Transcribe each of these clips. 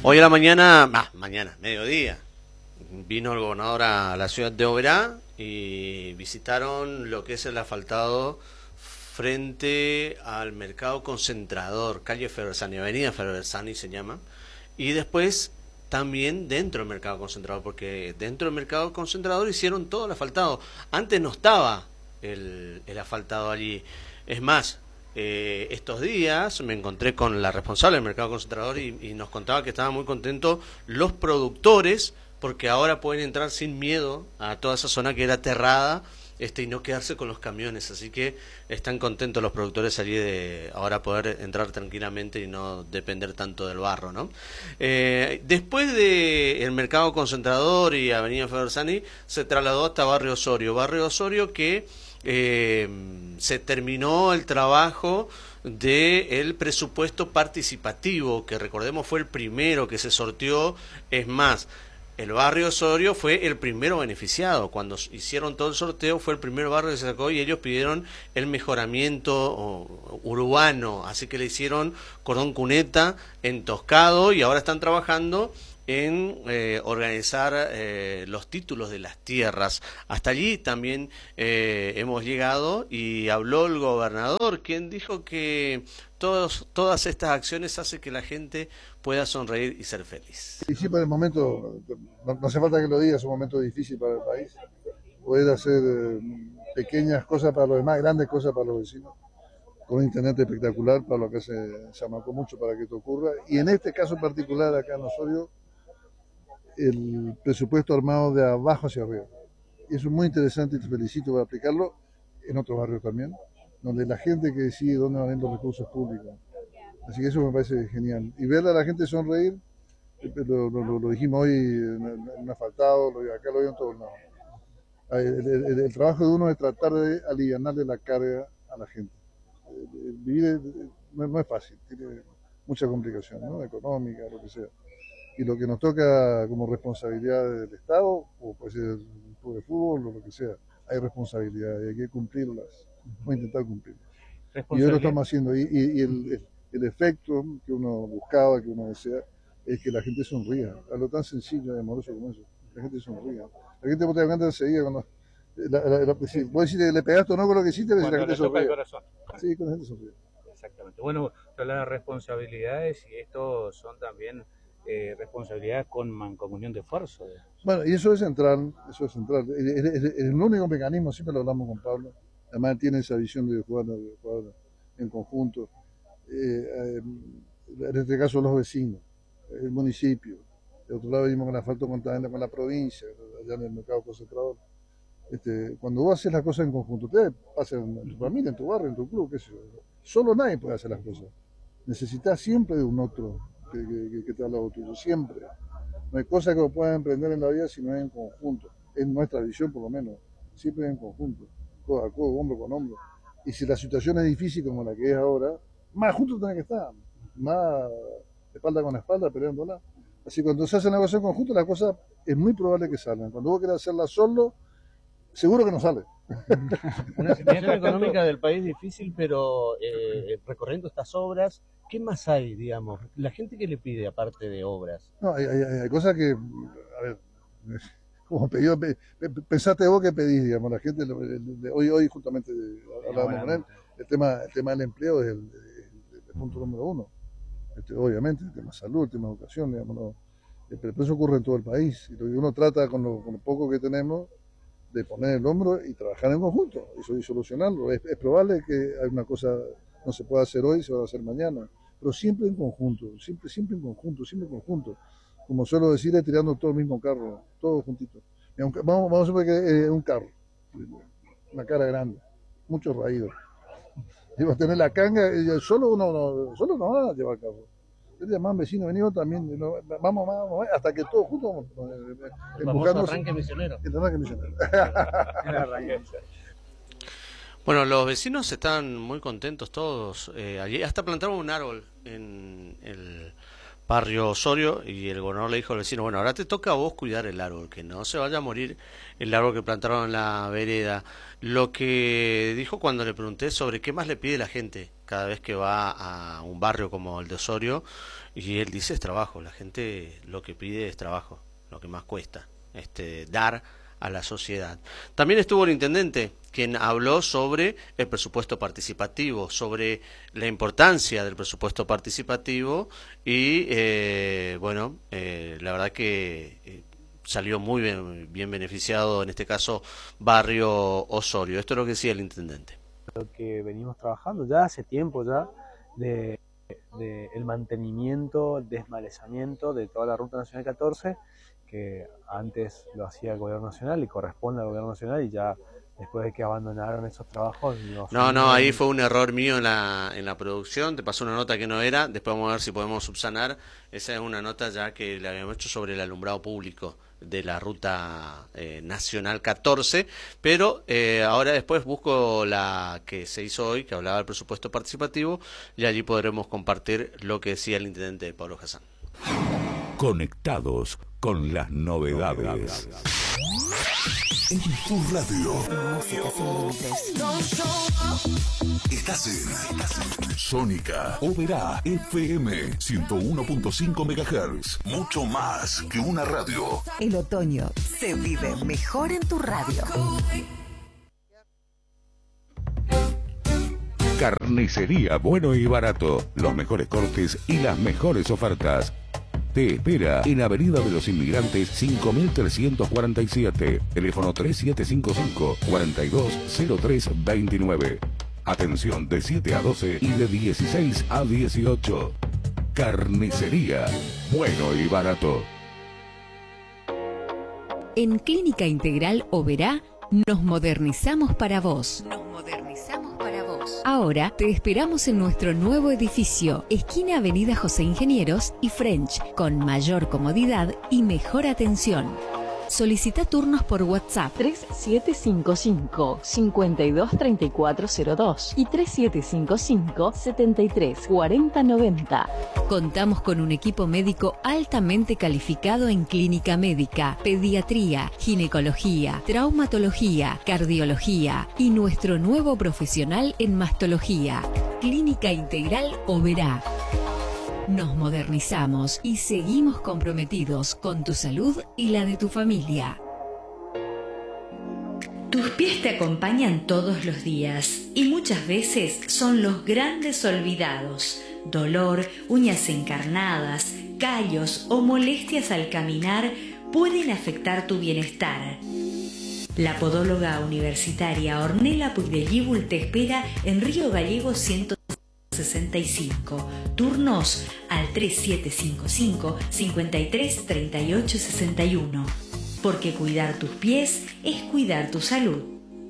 Hoy a la mañana, mediodía, vino el gobernador a la ciudad de Oberá y visitaron lo que es el asfaltado frente al mercado concentrador, calle Feversani, avenida Feversani se llama, y después también dentro del mercado concentrador, porque dentro del mercado concentrador hicieron todo el asfaltado. Antes no estaba el asfaltado allí. Es más, estos días me encontré con la responsable del mercado concentrador y nos contaba que estaban muy contentos los productores porque ahora pueden entrar sin miedo a toda esa zona que era aterrada y no quedarse con los camiones, así que están contentos los productores allí de ahora poder entrar tranquilamente y no depender tanto del barro, ¿no? Después de el mercado concentrador y Avenida Feversani se trasladó hasta Barrio Osorio que se terminó el trabajo del presupuesto participativo, que recordemos fue el primero que se sorteó. Es más, el barrio Osorio fue el primero beneficiado. Cuando hicieron todo el sorteo fue el primer barrio que se sacó y ellos pidieron el mejoramiento urbano, así que le hicieron cordón cuneta entoscado y ahora están trabajando en organizar los títulos de las tierras. Hasta allí también hemos llegado y habló el gobernador, quien dijo que todas estas acciones hacen que la gente pueda sonreír y ser feliz. Y sí, por el momento, no hace falta que lo diga, es un momento difícil para el país. Poder hacer pequeñas cosas para los demás, grandes cosas para los vecinos, con un internet espectacular, para lo que se marcó mucho para que esto ocurra. Y en este caso particular, acá en Osorio, el presupuesto armado de abajo hacia arriba. Y eso es muy interesante y te felicito por aplicarlo en otros barrios también, donde la gente que decide dónde van a ir los recursos públicos. Así que eso me parece genial. Y ver a la gente sonreír, lo dijimos hoy en un asfaltado, acá lo veo en todos lados. El trabajo de uno es tratar de aliviarle la carga a la gente. Vivir no es fácil, tiene mucha complicación, ¿no? Económica, lo que sea. Y lo que nos toca como responsabilidad del Estado, o puede ser el club de fútbol o lo que sea, hay responsabilidades y hay que cumplirlas. Vamos a intentar cumplirlas. Y hoy lo estamos haciendo. Y el efecto que uno buscaba, que uno desea, es que la gente sonría. Algo tan sencillo y amoroso como eso. La gente sonría. La gente te da cuenta enseguida cuando... si vos decís que le pegaste o no con lo que hiciste, la gente sonríe. Sí, con la gente sonríe. Exactamente. Bueno, hablar de responsabilidades y estos son también responsabilidades con mancomunión de esfuerzo. Bueno, y eso es central, eso es central. El único mecanismo, siempre lo hablamos con Pablo, además tiene esa visión de jugar en conjunto. En este caso los vecinos, el municipio. De otro lado venimos con el asfalto con la provincia, allá en el mercado concentrador. Cuando vos haces las cosas en conjunto, ustedes pasan en tu familia, en tu barrio, en tu club, qué sé yo. Solo nadie puede hacer las cosas. Necesitas siempre de un otro que te haga lo tuyo, siempre. No hay cosa que vos puedas emprender en la vida si no es en conjunto. Es nuestra visión, por lo menos. Siempre en conjunto, codo a codo, hombro con hombro. Y si la situación es difícil como la que es ahora, más juntos tenés que estar, más espalda con espalda, peleándola. Así que cuando se hace una cosa en conjunto, la cosa es muy probable que salgan. Cuando vos querés hacerla solo, seguro que no sale. Una situación económica del país difícil, pero recorriendo estas obras, ¿qué más hay, digamos? La gente que le pide aparte de obras. No, hay cosas que, a ver, como pedido, pensaste vos que pedís, digamos, la gente, hoy justamente hablábamos con él, el tema del empleo es el punto número uno. Obviamente, el tema de salud, el tema de educación, digamos, no, pero eso ocurre en todo el país. Y uno trata con lo poco que tenemos de poner el hombro y trabajar en conjunto y solucionarlo. Es probable que una cosa no se pueda hacer hoy, se va a hacer mañana, pero siempre en conjunto, siempre en conjunto, siempre en conjunto. Como suelo decir, es tirando todo el mismo carro, todos juntitos. Vamos a suponer que es un carro, una cara grande, muchos raídos. Y vas a tener la canga, solo no van a llevar carro. Llaman vecinos, venidos también, vamos, hasta que todos juntos empujando. El arranque misionero. El arranque misionero. Bueno, los vecinos están muy contentos todos. Allí hasta plantaron un árbol en el barrio Osorio y el gobernador le dijo al vecino, bueno, ahora te toca a vos cuidar el árbol, que no se vaya a morir el árbol que plantaron en la vereda. Lo que dijo cuando le pregunté sobre qué más le pide la gente cada vez que va a un barrio como el de Osorio, y él dice es trabajo, la gente lo que pide es trabajo, lo que más cuesta, dar a la sociedad. También estuvo el intendente, quien habló sobre el presupuesto participativo, sobre la importancia del presupuesto participativo y la verdad que salió muy bien beneficiado, en este caso, barrio Osorio. Esto es lo que decía el intendente. Lo que venimos trabajando ya hace tiempo de el mantenimiento, desmalezamiento de toda la Ruta Nacional 14, que antes lo hacía el Gobierno Nacional y corresponde al Gobierno Nacional, y ya después de que abandonaron esos trabajos... ahí fue un error mío en la producción, te pasó una nota que no era, después vamos a ver si podemos subsanar. Esa es una nota ya que le habíamos hecho sobre el alumbrado público de la Ruta Nacional 14, pero ahora después busco la que se hizo hoy, que hablaba del presupuesto participativo, y allí podremos compartir lo que decía el intendente Pablo Hassan. Conectados con las novedades. En tu radio. Estás en Sónica Oberá FM 101.5 MHz. Mucho más que una radio. El otoño se vive mejor en tu radio. Carnicería Bueno y Barato. Los mejores cortes y las mejores ofertas. Te espera en Avenida de los Inmigrantes 5347, teléfono 3755-420329. Atención de 7 a 12 y de 16 a 18. Carnicería Bueno y Barato. En Clínica Integral Oberá nos modernizamos para vos. Ahora te esperamos en nuestro nuevo edificio, esquina Avenida José Ingenieros y French, con mayor comodidad y mejor atención. Solicita turnos por WhatsApp 3755-523402 y 3755-734090. Contamos con un equipo médico altamente calificado en clínica médica, pediatría, ginecología, traumatología, cardiología y nuestro nuevo profesional en mastología. Clínica Integral Oberá. Nos modernizamos y seguimos comprometidos con tu salud y la de tu familia. Tus pies te acompañan todos los días y muchas veces son los grandes olvidados. Dolor, uñas encarnadas, callos o molestias al caminar pueden afectar tu bienestar. La podóloga universitaria Ornella Puigdellíbul te espera en Río Gallegos 165. Turnos al 3755-533861. Porque cuidar tus pies es cuidar tu salud.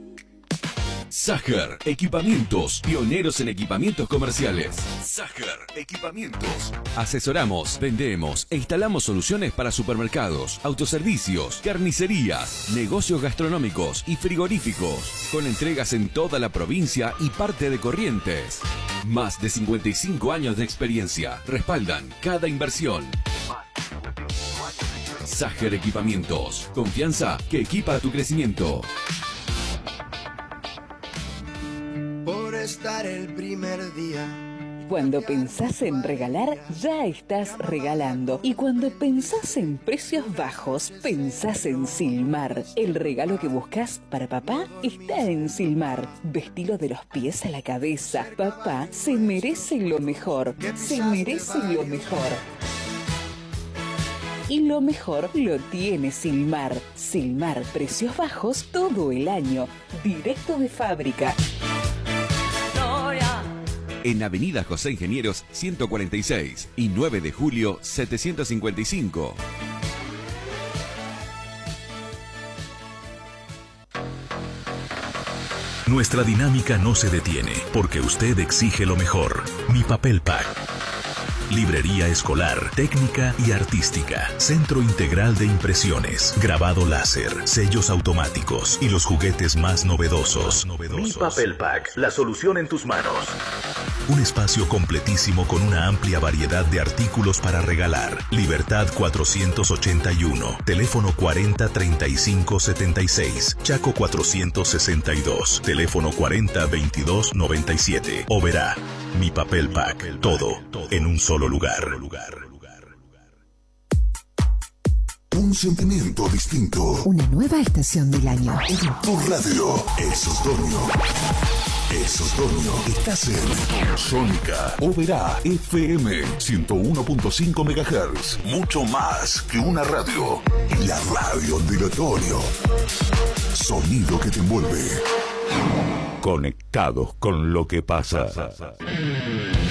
Sager Equipamientos, pioneros en equipamientos comerciales. Sager Equipamientos. Asesoramos, vendemos e instalamos soluciones para supermercados, autoservicios, carnicerías, negocios gastronómicos y frigoríficos, con entregas en toda la provincia y parte de Corrientes. Más de 55 años de experiencia respaldan cada inversión. Sager Equipamientos, confianza que equipa tu crecimiento. Estar el primer día. Cuando pensás en regalar, ya estás regalando. Y cuando pensás en precios bajos, pensás en Silmar. El regalo que buscas para papá está en Silmar. Vestilo de los pies a la cabeza. Papá se merece lo mejor. Se merece lo mejor. Y lo mejor lo tiene Silmar. Silmar, precios bajos todo el año. Directo de fábrica. En Avenida José Ingenieros 146 y 9 de julio 755. Nuestra dinámica no se detiene porque usted exige lo mejor. Mi Papel Pack. Librería escolar, técnica y artística. Centro integral de impresiones, grabado láser, sellos automáticos y los juguetes más novedosos. Mi Papel Pack, la solución en tus manos. Un espacio completísimo con una amplia variedad de artículos para regalar. Libertad 481, teléfono 40 35 76, Chaco 462, teléfono 40 22 97. Oberá, Mi Papel Pack, todo en un solo lugar. Un sentimiento distinto. Una nueva estación del año. En tu radio, Es Otoño. Es Otoño. Estás en Sónica Oberá FM 101.5 MHz. Mucho más que una radio. La radio del otoño. Sonido que te envuelve. Conectados con lo que pasa.